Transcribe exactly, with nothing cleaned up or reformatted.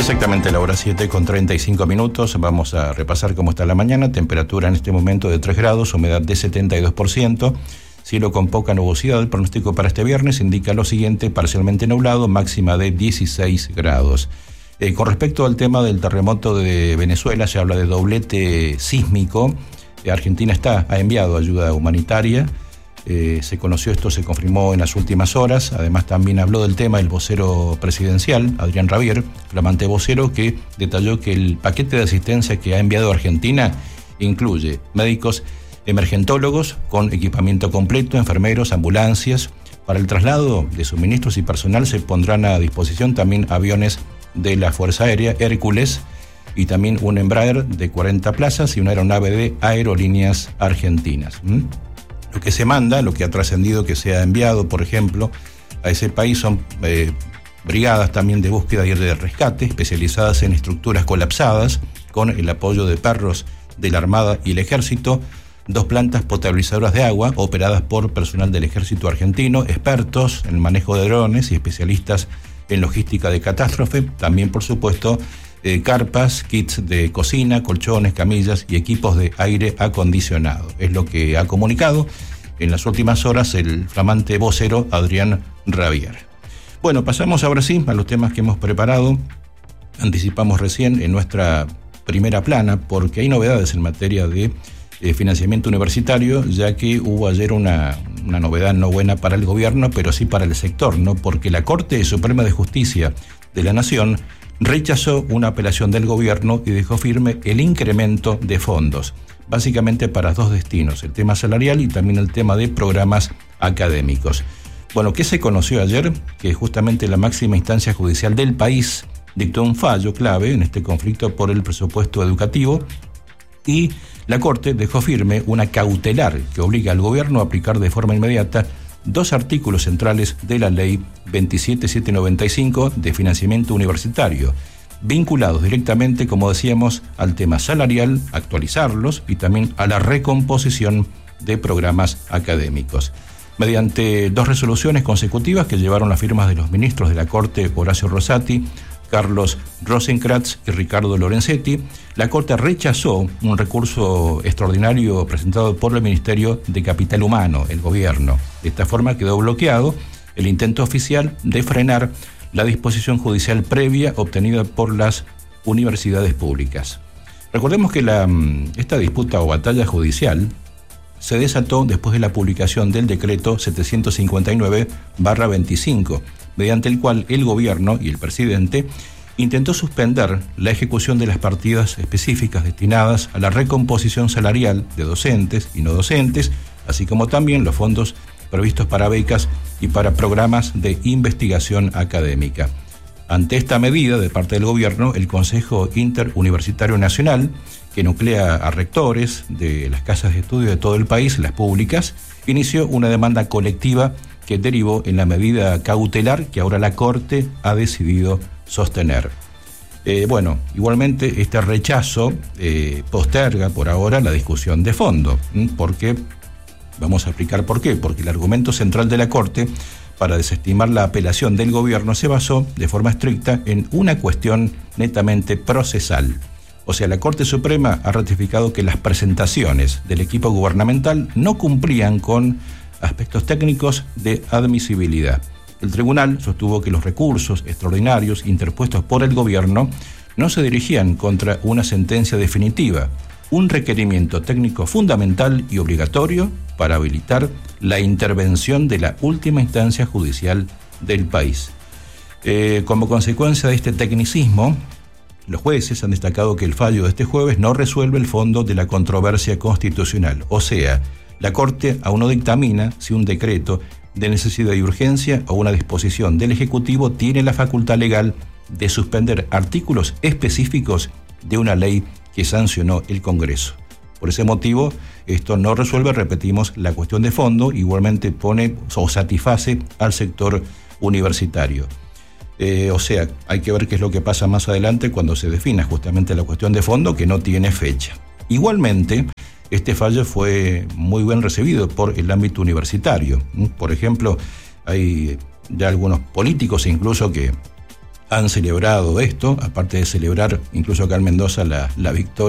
Exactamente la hora siete con treinta y cinco minutos. Vamos a repasar cómo está la mañana. Temperatura en este momento de tres grados, humedad de setenta y dos por ciento. Cielo con poca nubosidad. El pronóstico para este viernes indica lo siguiente: parcialmente nublado, máxima de dieciséis grados. Eh, con respecto al tema del terremoto de Venezuela, se habla de doblete sísmico. Eh, Argentina está, ha enviado ayuda humanitaria. Eh, se conoció esto, se confirmó en las últimas horas. Además, también habló del tema el vocero presidencial, Adrián Rabier, flamante vocero, que detalló que el paquete de asistencia que ha enviado Argentina incluye médicos emergentólogos con equipamiento completo, enfermeros, ambulancias. Para el traslado de suministros y personal se pondrán a disposición también aviones de la Fuerza Aérea, Hércules, y también un Embraer de cuarenta plazas y una aeronave de Aerolíneas Argentinas. ¿Mm? Lo que se manda, lo que ha trascendido que se ha enviado, por ejemplo, a ese país son eh, brigadas también de búsqueda y de rescate, especializadas en estructuras colapsadas, con el apoyo de perros de la Armada y el Ejército, dos plantas potabilizadoras de agua operadas por personal del Ejército argentino, expertos en el manejo de drones y especialistas en logística de catástrofe, también, por supuesto, eh, carpas, kits de cocina, colchones, camillas y equipos de aire acondicionado. Es lo que ha comunicado en las últimas horas el flamante vocero Adrián Rabier. Bueno, pasamos ahora sí a los temas que hemos preparado. Anticipamos recién en nuestra primera plana, porque hay novedades en materia de eh, financiamiento universitario, ya que hubo ayer una, una novedad no buena para el gobierno, pero sí para el sector, ¿no? Porque la Corte Suprema de Justicia de la Nación rechazó una apelación del gobierno y dejó firme el incremento de fondos, básicamente para dos destinos, el tema salarial y también el tema de programas académicos. Bueno, ¿qué se conoció ayer? Que justamente la máxima instancia judicial del país dictó un fallo clave en este conflicto por el presupuesto educativo, y la Corte dejó firme una cautelar que obliga al gobierno a aplicar de forma inmediata dos artículos centrales de la ley veintisiete mil setecientos noventa y cinco de financiamiento universitario, vinculados directamente, como decíamos, al tema salarial, actualizarlos, y también a la recomposición de programas académicos. Mediante dos resoluciones consecutivas que llevaron las firmas de los ministros de la Corte, Horacio Rosati, Carlos Rosenkrantz y Ricardo Lorenzetti, la Corte rechazó un recurso extraordinario presentado por el Ministerio de Capital Humano, el gobierno. De esta forma quedó bloqueado el intento oficial de frenar la disposición judicial previa obtenida por las universidades públicas. Recordemos que la, esta disputa o batalla judicial se desató después de la publicación del decreto setecientos cincuenta y nueve barra veinticinco, mediante el cual el gobierno y el presidente intentó suspender la ejecución de las partidas específicas destinadas a la recomposición salarial de docentes y no docentes, así como también los fondos previstos para becas y para programas de investigación académica. Ante esta medida de parte del gobierno, el Consejo Interuniversitario Nacional, que nuclea a rectores de las casas de estudio de todo el país, las públicas, inició una demanda colectiva que derivó en la medida cautelar que ahora la Corte ha decidido sostener. Eh, bueno, igualmente este rechazo eh, posterga por ahora la discusión de fondo. ¿Por qué? Vamos a explicar por qué. Porque el argumento central de la Corte para desestimar la apelación del gobierno se basó de forma estricta en una cuestión netamente procesal. O sea, la Corte Suprema ha ratificado que las presentaciones del equipo gubernamental no cumplían con aspectos técnicos de admisibilidad. El tribunal sostuvo que los recursos extraordinarios interpuestos por el gobierno no se dirigían contra una sentencia definitiva, un requerimiento técnico fundamental y obligatorio para habilitar la intervención de la última instancia judicial del país. Eh, como consecuencia de este tecnicismo, los jueces han destacado que el fallo de este jueves no resuelve el fondo de la controversia constitucional, o sea, la Corte aún no dictamina si un decreto de necesidad y urgencia o una disposición del Ejecutivo tiene la facultad legal de suspender artículos específicos de una ley que sancionó el Congreso. Por ese motivo, esto no resuelve, repetimos, la cuestión de fondo, igualmente pone o satisface al sector universitario. Eh, o sea, hay que ver qué es lo que pasa más adelante cuando se defina justamente la cuestión de fondo, que no tiene fecha. Igualmente, este fallo fue muy bien recibido por el ámbito universitario. Por ejemplo, hay ya algunos políticos incluso que han celebrado esto, aparte de celebrar incluso acá en Mendoza la, la victoria